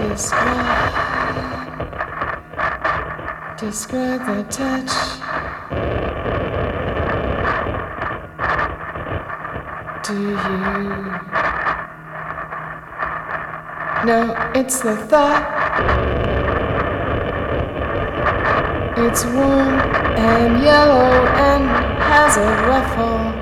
Describe the touch. Do you? No, it's the thought. It's warm and yellow and has a ruffle.